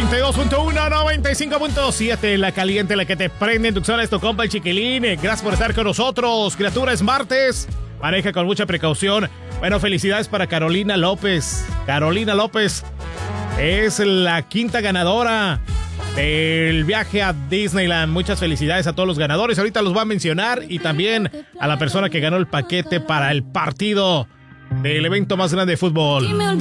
92.1, 95.7, la caliente, la que te prende en tu zona, es tu compa el Chiquilín. Gracias por estar con nosotros, criatura, es martes. Maneja con mucha precaución. Bueno, felicidades para Carolina López. Carolina López es la quinta ganadora del viaje a Disneyland. Muchas felicidades a todos los ganadores. Ahorita los va a mencionar, y también a la persona que ganó el paquete para el partido del evento más grande de fútbol.